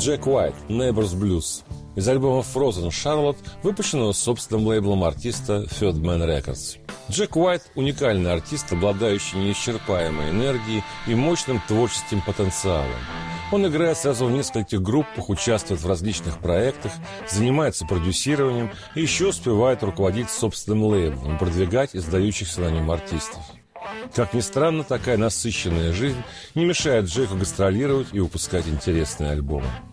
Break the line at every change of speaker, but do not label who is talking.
Джек Уайт, Neighbors Blues, из альбома Frozen Charlotte, выпущенного собственным лейблом артиста Third Man Records. Джек Уайт – уникальный артист, обладающий неисчерпаемой энергией и мощным творческим потенциалом. Он играет сразу в нескольких группах, участвует в различных проектах, занимается продюсированием и еще успевает руководить собственным лейблом и продвигать издающихся на нем артистов. Как ни странно, такая насыщенная жизнь не мешает Джеку гастролировать и выпускать интересные альбомы.